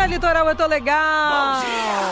na Litoral, eu tô legal.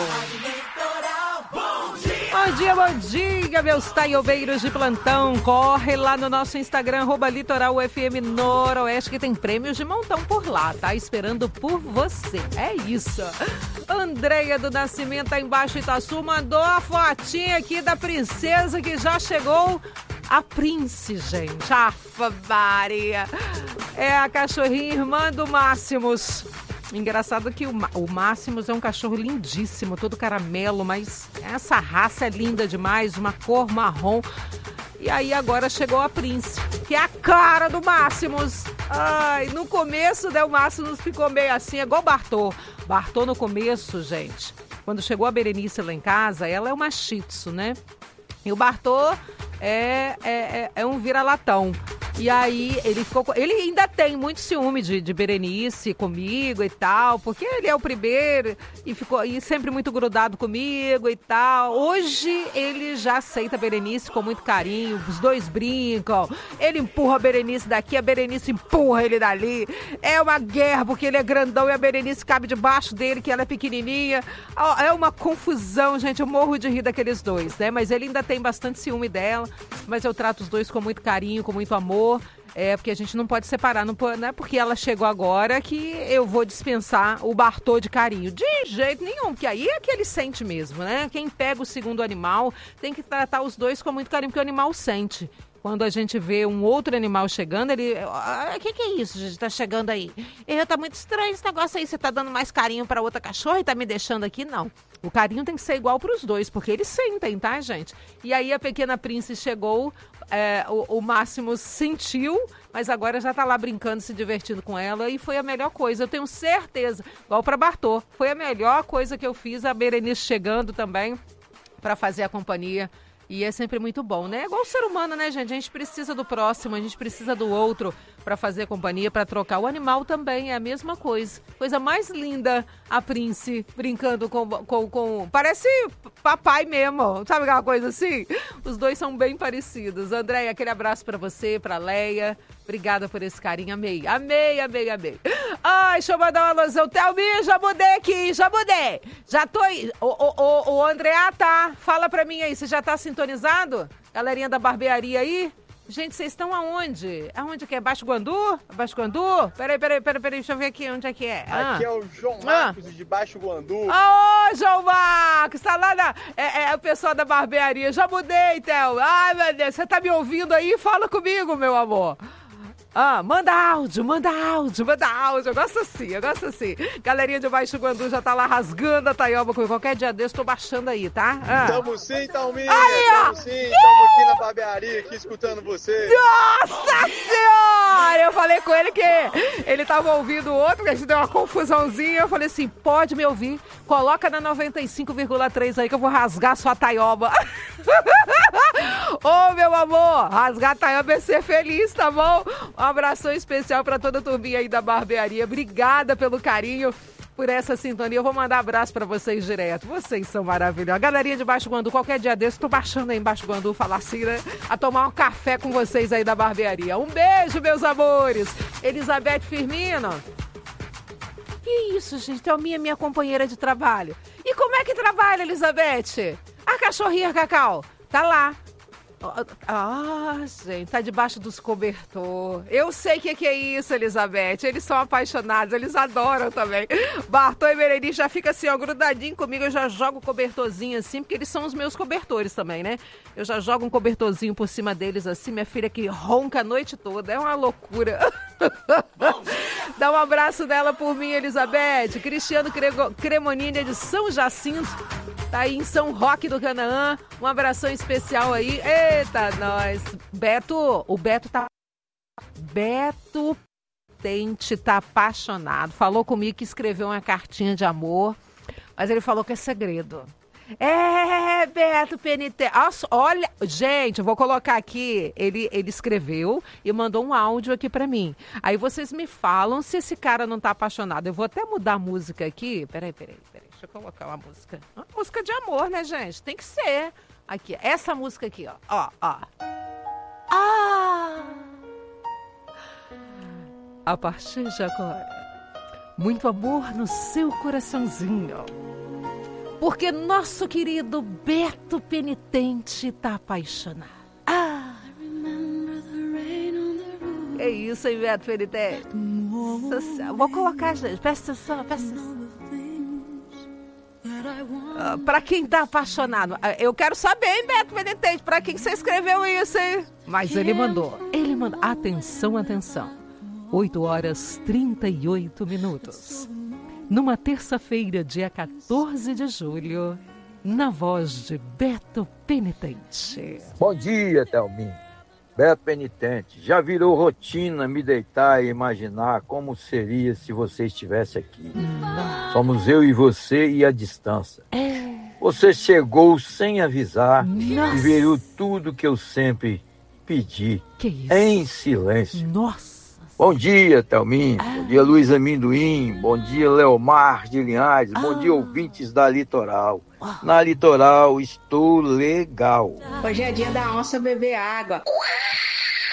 Bom dia, meus taiobeiros de plantão. Corre lá no nosso Instagram, @LitoralFM Noroeste, que tem prêmios de montão por lá, tá? Esperando por você. É isso. Andréia do Nascimento, tá embaixo Itaçu, mandou a fotinha aqui da princesa que já chegou. A Prince, gente. Afa, Maria. É a cachorrinha irmã do Máximos. Engraçado que o Máximos é um cachorro lindíssimo, todo caramelo, mas essa raça é linda demais, uma cor marrom. E aí agora chegou a Prince, que é a cara do Máximos. Ai, no começo, né, o Máximos ficou meio assim, é igual Bartô. Bartô no começo, gente, quando chegou a Berenice lá em casa, ela é uma shih tzu, né? E o Bartô é um vira-latão. E aí ele ainda tem muito ciúme de Berenice comigo e tal, porque ele é o primeiro e ficou sempre muito grudado comigo e tal. Hoje ele já aceita a Berenice com muito carinho, os dois brincam, ele empurra a Berenice daqui, a Berenice empurra ele dali. É uma guerra, porque ele é grandão e a Berenice cabe debaixo dele, que ela é pequenininha. É uma confusão, gente, eu morro de rir daqueles dois, né? Mas ele ainda tem bastante ciúme dela, mas eu trato os dois com muito carinho, com muito amor. Porque a gente não pode separar, não é porque ela chegou agora que eu vou dispensar o Bartô de carinho. De jeito nenhum, que aí é que ele sente mesmo, né? Quem pega o segundo animal tem que tratar os dois com muito carinho, porque o animal sente. Quando a gente vê um outro animal chegando, ele... O que é isso, gente? Tá chegando aí. Tá muito estranho esse negócio aí. Você tá dando mais carinho pra outra cachorra e tá me deixando aqui? Não. O carinho tem que ser igual pros dois, porque eles sentem, tá, gente? E aí a pequena Prince chegou, o Máximo sentiu, mas agora já tá lá brincando, se divertindo com ela, e foi a melhor coisa. Eu tenho certeza, igual pra Bartô, foi a melhor coisa que eu fiz, a Berenice chegando também pra fazer a companhia. E é sempre muito bom, né? É igual o ser humano, né, gente? A gente precisa do próximo, a gente precisa do outro para fazer companhia, para trocar. O animal também é a mesma coisa. Coisa mais linda, a Prince brincando com... Parece papai mesmo, sabe aquela coisa assim? Os dois são bem parecidos. Andréia, aquele abraço para você, para Leia. Obrigada por esse carinho, amei. Amei, amei, amei. Ai, deixa eu mandar uma alusão. Thelminha, já mudei aqui, já mudei. Já tô aí. O Andréa tá. Fala pra mim aí, você já tá sintonizado? Galerinha da barbearia aí? Gente, vocês estão aonde? Aonde que é? Baixo Guandu? Baixo Guandu? Peraí, deixa eu ver aqui onde é que é. Aqui é o João Marcos de Baixo Guandu. Ô, João Marcos, tá lá é o pessoal da barbearia. Já mudei, Théo. Ai, meu Deus, você tá me ouvindo aí? Fala comigo, meu amor. Manda áudio. Eu gosto assim. Galerinha de Baixo Guandu já tá lá rasgando a taioba. Com qualquer dia desse, tô baixando aí, tá? Tamo sim, Thalminha. Tamo sim, tamo aqui na barbearia, aqui escutando você. Nossa Senhora! Eu falei com ele que ele tava ouvindo o outro, que a gente deu uma confusãozinha. Eu falei assim, pode me ouvir. Coloca na 95,3 aí que eu vou rasgar sua taioba. Ô, meu amor, rasgar a taioba é ser feliz, tá bom? Um abração especial pra toda a turminha aí da barbearia. Obrigada pelo carinho, por essa sintonia. Eu vou mandar abraço pra vocês direto. Vocês são maravilhosos. Galerinha de Baixo Guandu, qualquer dia desse, tô baixando aí em Baixo Guandu, falar assim, né? A tomar um café com vocês aí da barbearia. Um beijo, meus amores. Elizabeth Firmino. Que isso, gente? Thelminha, minha companheira de trabalho. E como é que trabalha, Elizabeth? A cachorrinha Cacau tá lá. Gente, tá debaixo dos cobertor. Eu sei o que é isso, Elizabeth. Eles são apaixonados, eles adoram também. Bartô e Berenice já fica assim, ó, grudadinho comigo. Eu já jogo o cobertorzinho assim, porque eles são os meus cobertores também, né? Eu já jogo um cobertorzinho por cima deles assim. Minha filha que ronca a noite toda. É uma loucura. Dá um abraço dela por mim, Elizabeth. Cristiano Cremonini de São Jacinto. Tá aí em São Roque do Canaã. Um abração especial aí. Eita, nós. O Beto Tente tá apaixonado. Falou comigo que escreveu uma cartinha de amor, mas ele falou que é segredo. Beto PNT. Olha, gente, eu vou colocar aqui. Ele escreveu e mandou um áudio aqui pra mim. Aí vocês me falam se esse cara não tá apaixonado. Eu vou até mudar a música aqui. Peraí. Deixa eu colocar uma música. Uma música de amor, né, gente? Tem que ser. Aqui, essa música aqui, ó. A partir de agora, muito amor no seu coraçãozinho. Porque nosso querido Beto Penitente tá apaixonado. É isso, hein, Beto Penitente? Vou colocar, gente. Presta atenção. Pra quem tá apaixonado. Eu quero saber, hein, Beto Penitente, pra quem você escreveu isso, hein? Mas ele mandou. Atenção. 8h38. Numa terça-feira, dia 14 de julho, na voz de Beto Penitente. Bom dia, Thelminha. Beto Penitente, já virou rotina me deitar e imaginar como seria se você estivesse aqui. Somos eu e você e a distância. Você chegou sem avisar e veio tudo que eu sempre pedi, em silêncio. Bom dia, Thelminha. Bom dia, Luiz Amendoim. Bom dia, Leomar de Linhares. Bom dia, ouvintes da Litoral. Na Litoral estou legal. Hoje é dia da onça beber água.